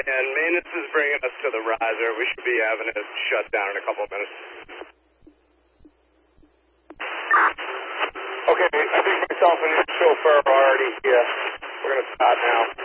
and maintenance is bringing us to the riser. We should be having it shut down in a couple of minutes. Okay, I think myself and the chauffeur are already here. We're going to start now.